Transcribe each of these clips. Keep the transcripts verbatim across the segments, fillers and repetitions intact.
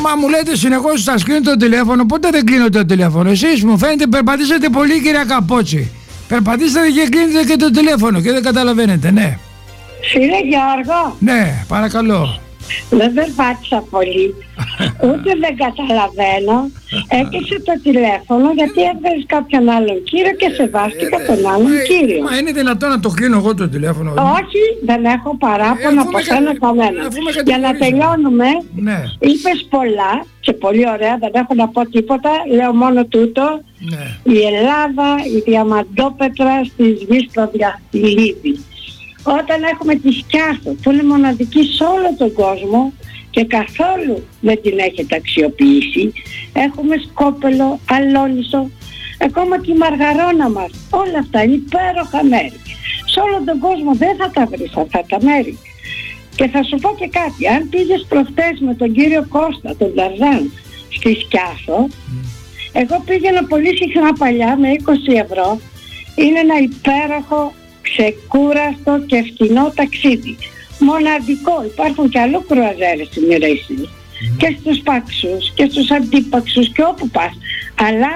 Μα μου λέτε συνεχώς σας κλείνω το τηλέφωνο. Πότε δεν κλείνω το τηλέφωνο? Εσείς μου φαίνεται περπατήσατε πολύ, κυρία Καπότσι. Περπατήσατε και κλείνετε και το τηλέφωνο και δεν καταλαβαίνετε, ναι. Φίλε Γιώργο. Ναι, παρακαλώ. Δεν περπάτησα πολύ. Ούτε δεν καταλαβαίνω. Έκλεισε το τηλέφωνο γιατί έβγαλες κάποιον άλλον κύριο και σεβάστηκα τον άλλον κύριο. Μα είναι δυνατόν να το κλείνω εγώ το τηλέφωνο? Όχι, δεν έχω παράπονο από σένα κανένα. Για να τελειώνουμε, ναι. Είπες πολλά και πολύ ωραία, δεν έχω να πω τίποτα. Λέω μόνο τούτο. Ναι. Η Ελλάδα, η διαμαντόπετρα στις γης στο διαστηλίδι. Όταν έχουμε τη Σκιάθο που είναι μοναδική σε όλο τον κόσμο και καθόλου δεν την έχετε αξιοποιήσει, έχουμε Σκόπελο, Αλόνισο, ακόμα και η Μαργαρόνα μας, όλα αυτά είναι υπέροχα μέρη. Σε όλο τον κόσμο δεν θα τα βρεις αυτά τα μέρη. Και θα σου πω και κάτι, αν πήγες προχτές με τον κύριο Κώστα, τον Ταρζάν, στη Σκιάθο, mm. εγώ πήγαινα πολύ συχνά παλιά με είκοσι ευρώ, είναι ένα υπέροχο, ξεκούραστο και φτηνό ταξίδι. Μοναδικό, υπάρχουν και αλλού κρουαζέρες στην Ρέση. Mm. Και στους παξούς και στους αντίπαξους και όπου πας. Αλλά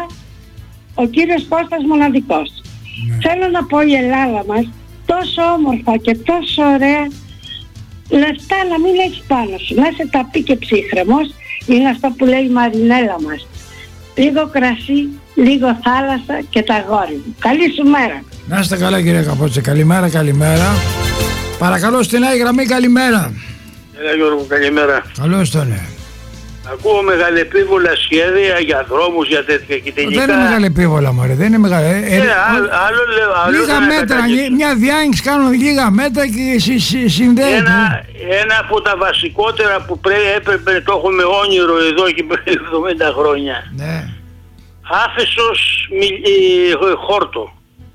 ο κύριος Κώστας μοναδικός. Mm. Θέλω να πω η Ελλάδα μας τόσο όμορφα και τόσο ωραία, λεφτά να μην έχεις πάνω σου, να είσαι ταπή και ψύχρεμος, είναι αυτό που λέει η Μαρινέλα μας. Λίγο κρασί, λίγο θάλασσα και τα αγόρι μου. Καλή σου μέρα. Να είστε καλά, κύριε Καπότση. Καλημέρα, καλημέρα. Παρακαλώ στην άλλη γραμμή, καλημέρα. Έλα Γιώργο, καλημέρα. Καλώς τον. Ακούω μεγαλεπίβολα σχέδια για δρόμους, για τέτοια και τελικά. Δεν είναι μεγαλεπίβολα, μωρέ, δεν είναι μεγάλα. Ε, ε, άλλο, άλλο, άλλο, λίγα μέτρα, καταγεί... μια διάνοιξη κάνουν λίγα μέτρα και συ, συ, συνδέεται. Ένα, ένα από τα βασικότερα που πρέ, έπρεπε, το έχουμε όνειρο εδώ και πριν εβδομήντα χρόνια. Ναι. Άφεσος ε, χόρτο.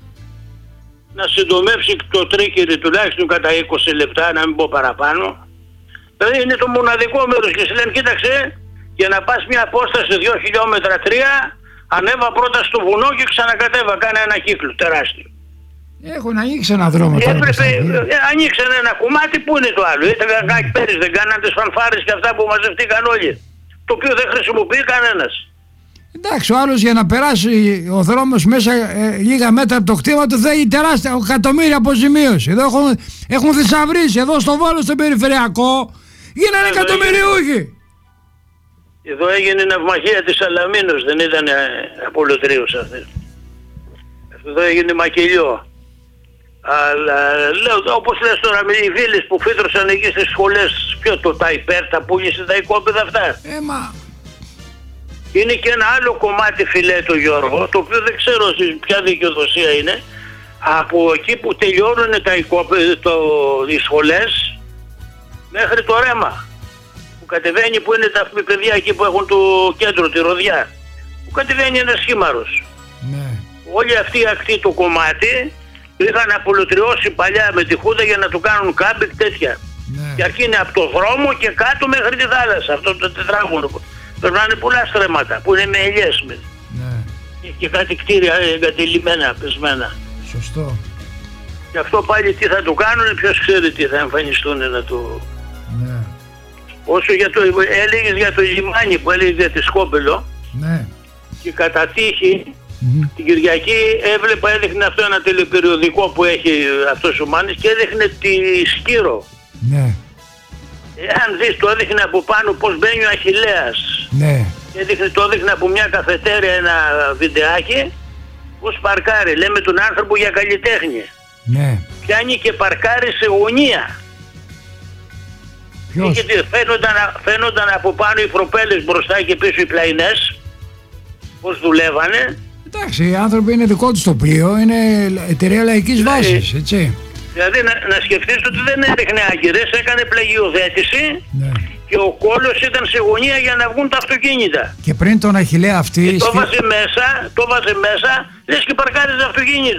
Να συντομεύσει το τρίκερι τουλάχιστον κατά είκοσι λεπτά, να μην πω παραπάνω. Δηλαδή είναι το μοναδικό μέρος και σου λένε κοίταξε, για να πας μια απόσταση δύο χιλιόμετρα τρία, ανέβα πρώτα στο βουνό και ξανακατέβα, κάνε ένα κύκλο τεράστιο. Έχουν ανοίξει ένα δρόμο. Έπρεπε, ε, ανοίξαν ένα κομμάτι, που είναι το άλλο. Ήταν κάτι πέρυσι, δεν κάναν τις φανφάρες και αυτά που μαζευτήκαν όλοι. Το οποίο δεν χρησιμοποιεί κανένας. Εντάξει, ο άλλος για να περάσει ο δρόμος μέσα ε, λίγα μέτρα από το κτήμα του θέλει τεράστια εκατομμύρια αποζημίωση. Εδώ έχουν, έχουν θησαυρίσει, εδώ στο Βόλο, στο περιφερειακό, γίνανε εκατομμυριούχοι. Εδώ έγινε ναυμαχία της Σαλαμίνος, δεν ήταν απολωτρίους αυτή. Εδώ έγινε μακελιό. Αλλά λέω, όπως λες τώρα με οι φίλες που φύτρωσαν εκεί στις σχολές, ποιο το τα υπέρ, τα πούλησε τα οικόπεδα αυτά. Ε, μα... Είναι και ένα άλλο κομμάτι, φιλέτο Γιώργο, το οποίο δεν ξέρω ποια δικαιοδοσία είναι, από εκεί που τελειώνουν τα οικόπεδα, το, οι σχολές, μέχρι το Ρέμα, που κατεβαίνει, που είναι τα παιδιά εκεί που έχουν το κέντρο, τη Ροδιά, που κατεβαίνει ένας χήμαρος. Ναι. Όλη αυτή η ακτή το κομμάτι είχαν απολωτριώσει παλιά με τη Χούντα για να του κάνουν κάμπικ τέτοια. Ναι. Και αρκεί είναι από το δρόμο και κάτω μέχρι τη θάλασσα, αυτό το τετράγωνο. Περνάνε πολλά στρέμματα που είναι με ελιές. Ναι. Και κάτι κτίρια εγκατελειμμένα, πεσμένα. Σωστό. Και αυτό πάλι τι θα του κάνουν, ποιος ξέρει τι θα εμφανιστούν να το... Ναι. Όσο για το, έλεγες για το λιμάνι που έλεγες για τη Σκόπελο. Ναι. Και κατά τύχη, mm-hmm. την Κυριακή έβλεπα, έδειχνε αυτό ένα τηλεπεριοδικό που έχει αυτός ο Μάνης και έδειχνε τη Σκύρο. Ναι. Εάν δεις, το έδειχνε από πάνω πως μπαίνει ο Αχιλλέας. Ναι. Έδειχνε, το έδειχνε από μια καφετέρια ένα βιντεάκι πως παρκάρει. Λέμε τον άνθρωπο για καλλιτέχνη. Ναι. Πιάνει και παρκάρει σε γωνία. Ποιος? Γιατί φαίνονταν, φαίνονταν από πάνω οι προπέλες μπροστά και πίσω οι πλαϊνές πως δουλεύανε. Εντάξει, οι άνθρωποι είναι δικό τους το πλοίο, είναι εταιρεία λαϊκής βάσης, έτσι. Δηλαδή να, να σκεφτείς ότι δεν έδειχνε άγκυρες, έκανε πλαγιοδέτηση. Ναι. Και ο κόλος ήταν σε γωνία για να βγουν τα αυτοκίνητα. Και πριν τον Αχιλλέα αυτή... Και το βάζε μέσα, το βάζε μέσα, λες και παρκάριζε αυτοκίνητο.